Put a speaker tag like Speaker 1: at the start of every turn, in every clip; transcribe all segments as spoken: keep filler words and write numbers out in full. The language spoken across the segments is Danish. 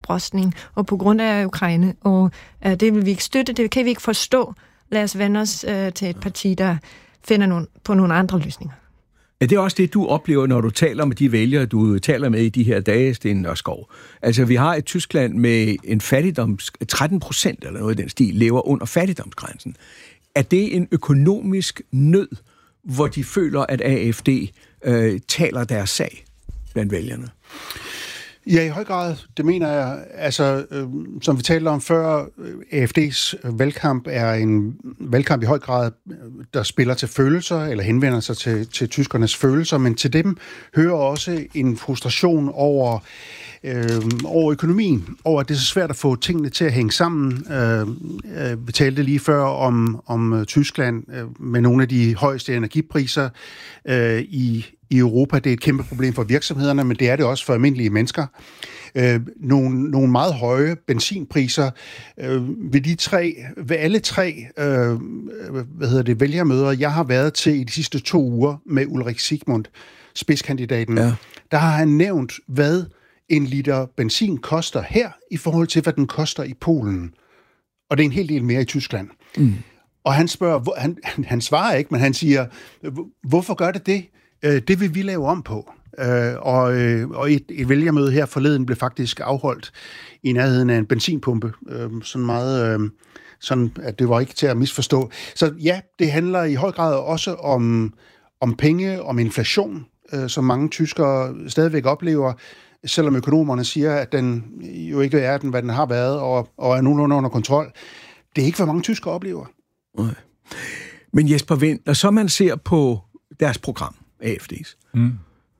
Speaker 1: oprustning, og på grund af Ukraine, og øh, det vil vi ikke støtte, det kan vi ikke forstå. Lad os vende os øh, til et parti, der finder nogle, på nogle andre løsninger.
Speaker 2: Er det også det, du oplever, når du taler med de vælgere, du taler med i de her dage, Sten Nørskov? Altså, vi har et Tyskland med en fattigdoms... tretten procent eller noget i den stil lever under fattigdomsgrænsen. Er det en økonomisk nød, hvor de føler, at A F D øh, taler deres sag blandt vælgerne?
Speaker 3: Ja, i høj grad. Det mener jeg. Altså, øh, som vi talte om før, A F D's valgkamp er en valgkamp i høj grad, der spiller til følelser, eller henvender sig til, til tyskernes følelser, men til dem hører også en frustration over, øh, over økonomien, over at det er så svært at få tingene til at hænge sammen. Øh, øh, vi talte lige før om, om Tyskland øh, med nogle af de højeste energipriser øh, i I Europa. Det er et kæmpe problem for virksomhederne, men det er det også for almindelige mennesker. Øh, nogle, nogle meget høje benzinpriser. Øh, ved de tre, ved alle tre øh, hvad hedder det, vælgermøder, jeg har været til i de sidste to uger med Ulrik Sigmund, spidskandidaten, ja. Der har han nævnt, hvad en liter benzin koster her, i forhold til, hvad den koster i Polen. Og det er en hel del mere i Tyskland. Mm. Og han spørger, han, han, han svarer ikke, men han siger, hvorfor gør det det? Det vil vi lave om på. Og, og et, et vælgermøde her forleden blev faktisk afholdt i nærheden af en benzinpumpe. Sådan meget, sådan at det var ikke til at misforstå. Så ja, det handler i høj grad også om, om penge, om inflation, som mange tyskere stadigvæk oplever, selvom økonomerne siger, at den jo ikke er den, hvad den har været, og, og er nogenlunde under kontrol. Det er ikke, hvad mange tyskere oplever.
Speaker 2: Nej. Men Jesper Wind, når så man ser på deres program, A F D's, mm.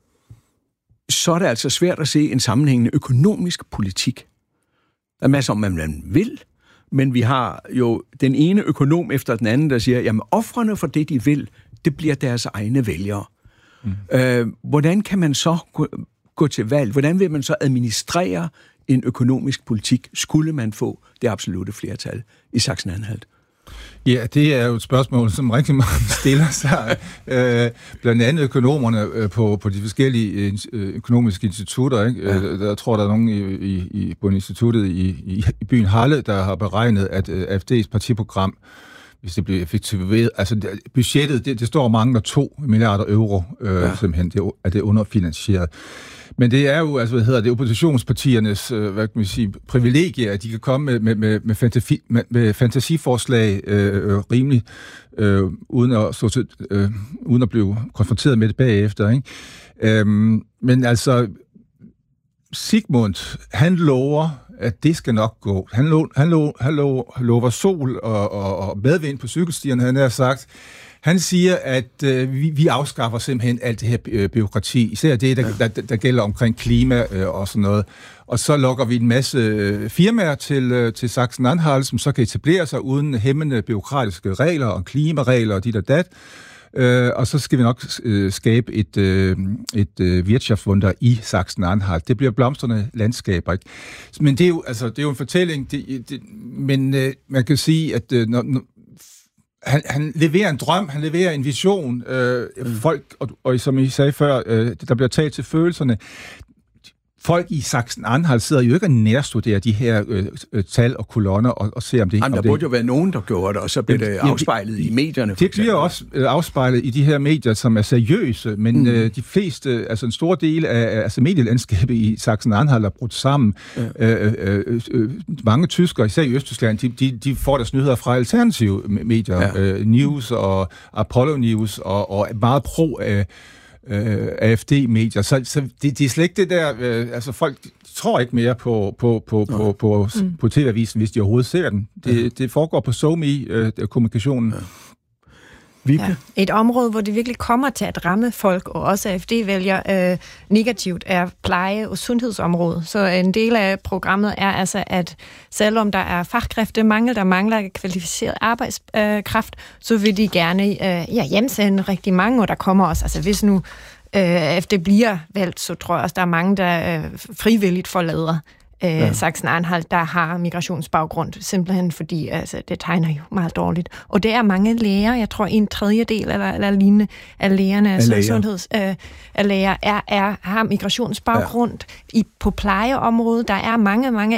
Speaker 2: så er det altså svært at se en sammenhængende økonomisk politik. Der er masser om, hvad man vil, men vi har jo den ene økonom efter den anden, der siger, jamen ofrene for det, de vil, det bliver deres egne vælgere. Mm. Øh, hvordan kan man så gå, gå til valg? Hvordan vil man så administrere en økonomisk politik, skulle man få det absolutte flertal i Sachsen-Anhalt?
Speaker 4: Ja, det er jo et spørgsmål, som rigtig mange stiller sig. øh, blandt andet økonomerne øh, på, på de forskellige øh, økonomiske institutter. Ikke? Ja. Øh, jeg tror, der er nogen i, i, i, på instituttet i, i, i byen Halle, der har beregnet, at øh, A F D's partiprogram, hvis det bliver effektiveret, altså budgettet, det, det står og mangler to milliarder euro, øh, ja. Simpelthen, det, er det underfinansieret. Men det er jo, altså, hvad hedder det, oppositionspartiernes, øh, hvad kan man sige, privilegie, at de kan komme med, med, med, med, fantasi, med, med fantasiforslag øh, rimelig, øh, uden, at stå til, øh, uden at blive konfronteret med det bagefter, ikke? Øhm, men altså, Sigmund, han lover, at det skal nok gå. Han, lo, han, lo, han lo, lover sol og, og, og medvind på cykelstierne, han har sagt. Han siger, at øh, vi, vi afskaffer simpelthen alt det her øh, byråkrati, især det, der, der, der, der gælder omkring klima øh, og sådan noget. Og så lokker vi en masse øh, firmaer til, øh, til Sachsen-Anhalt, som så kan etablere sig uden hæmmende byråkratiske regler og klimaregler og dit og dat. Øh, og så skal vi nok øh, skabe et, øh, et øh, Wirtschaftswunder i Sachsen-Anhalt. Det bliver blomstrende landskaber, ikke? Men det er jo, altså, det er jo en fortælling, det, det, men øh, man kan sige, at øh, når, når Han, han leverer en drøm, han leverer en vision. Øh, mm. Folk, og, og som I sagde før, øh, der bliver taget til følelserne. Folk i Sachsen-Anhalt sidder jo ikke og nærstuderer de her øh, øh, tal og kolonner og, og ser om det...
Speaker 2: Jamen, der
Speaker 4: om
Speaker 2: burde
Speaker 4: det.
Speaker 2: jo være nogen, der gjorde det, og så blev det ja, afspejlet det, i medierne.
Speaker 4: Det bliver også øh, afspejlet i de her medier, som er seriøse, men mm. øh, de fleste, altså en stor del af altså medielandskabet i Sachsen-Anhalt er brudt sammen. Ja. Øh, øh, øh, mange tyskere, især i Østtyskland, de, de, de får deres nyheder fra alternative medier, ja. øh, News og Apollo News, og, og meget pro øh, A F D-medier. Så, så det, det er slet ikke det der... Øh, altså folk tror ikke mere på, på, på, på, på, på, mm. på T V-avisen, hvis de overhovedet ser den. Det, ja. det foregår på SoMe-kommunikationen. Øh,
Speaker 1: ja. Et område, hvor det virkelig kommer til at ramme folk, og også A F D-vælger øh, negativt, er pleje- og sundhedsområdet. Så en del af programmet er altså, at selvom der er fagkræftemangel, der mangler kvalificeret arbejdskraft, øh, så vil de gerne øh, ja, hjemsende rigtig mange, og der kommer også, altså hvis nu øh, A F D bliver valgt, så tror jeg også, der er mange, der øh, frivilligt forlader Øh, ja. Sachsen-Anhalt, der har migrationsbaggrund, simpelthen fordi altså, det tegner jo meget dårligt. Og det er mange læger, jeg tror en tredjedel eller, eller lignende af lægerne, altså læger. sundheds øh, af læger, er, er, har migrationsbaggrund ja. i, på plejeområdet. Der er mange, mange